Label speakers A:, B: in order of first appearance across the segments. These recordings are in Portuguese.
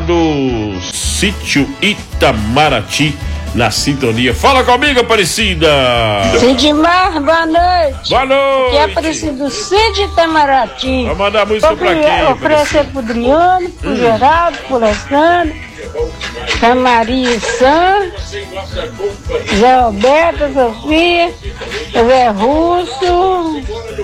A: do sítio Itamaraty na sintonia. Fala comigo, Aparecida.
B: Sidmar, boa noite.
A: Boa noite.
B: Aqui é Aparecido do sítio Itamaraty.
A: Vai mandar música pra quem?
B: Oferecer pro Adriano, pro Geraldo, pro Alessandro, pra Maria Sam, Zé Roberto, Sofia, Zé Russo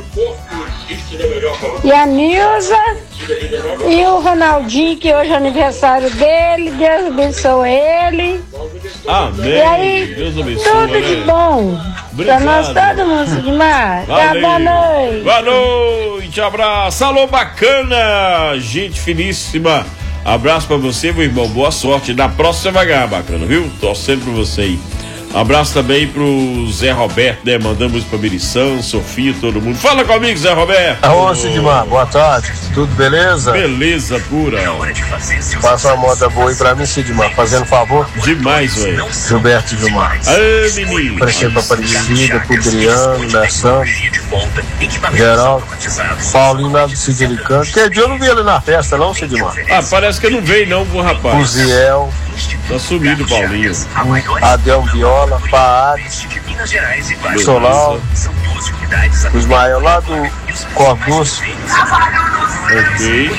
B: e a Nilza e o Ronaldinho, que hoje é aniversário dele. Deus abençoe ele.
A: Amém.
B: E aí,
A: Deus abençoe,
B: tudo de bom.
A: Obrigado.
B: Pra nós todo mundo, Sidmar. Tá,
A: Valeu.
B: boa noite.
A: Boa noite, abraço. Alô, bacana, gente finíssima. Abraço pra você, meu irmão. Boa sorte. Na próxima você vai ganhar, bacana, viu? Torcendo pra você aí. Abraço também pro Zé Roberto, né? Mandamos pra Mirição, Sofia, todo mundo. Fala comigo, Zé Roberto.
C: Alô, Sidmar, boa tarde. Tudo beleza?
A: Beleza pura.
C: Passa uma moda boa aí pra mim, Sidmar, fazendo favor.
A: Demais, velho.
C: Gilberto Gilmar.
A: Aê, menino.
C: Aparecendo pra Aparecida, pro Adriano, Nessão, Geraldo, Paulinho lá do Cid Alicante. Que dia eu não vi ele na festa, não, Sidmar?
A: Ah, parece que não veio não, bom rapaz.
C: O Ziel,
A: Tá sumido, Paulinho.
C: Adel Viola, Paades, Solau, o Ismael lá do Cordus.
A: Ok.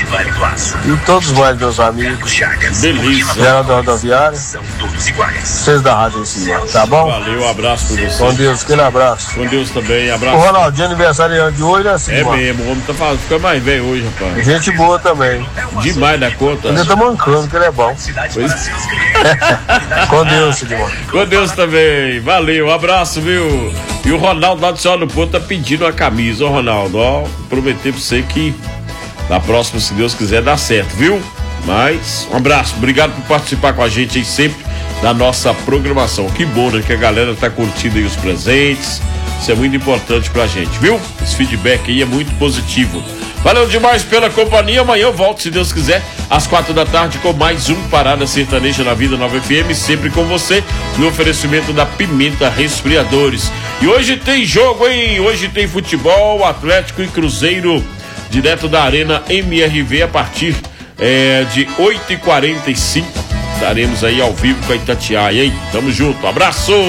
C: E todos mais meus amigos.
A: Beleza.
C: Geraldo da Rodoviária. Vocês da rádio em cima, tá bom?
A: Valeu, um abraço pra você.
C: Com Deus, aquele abraço.
A: Com Deus também,
C: O
A: abraço.
C: Ronaldinho aniversariante de hoje, né,
A: É
C: Sidmar?
A: mesmo, o homem tá falando, fica mais velho hoje, rapaz.
C: Gente boa também.
A: Demais da conta.
C: Ainda tá mancando, que ele é bom.
A: Pois-
C: Com Deus, Sidmar.
A: Com Deus também. Valeu, um abraço, viu? E o Ronaldo lá do Senhor do Ponto tá pedindo uma camisa. Ô, Ronaldo, ó, prometer pra você que na próxima, se Deus quiser, dá certo, viu? Mas, um abraço. Obrigado por participar com a gente aí sempre da nossa programação. Que bom, né? Que a galera tá curtindo aí os presentes. Isso é muito importante pra gente, viu? Esse feedback aí é muito positivo. Valeu demais pela companhia. Amanhã eu volto, se Deus quiser, às 4 da tarde com mais um Parada Sertaneja na Vida Nova FM, sempre com você, no oferecimento da Pimenta Resfriadores. E hoje tem jogo, hein? Hoje tem futebol, Atlético e Cruzeiro, direto da Arena MRV, a partir de 8h45. Estaremos aí ao vivo com a Itatiaia, hein? Tamo junto, abraço!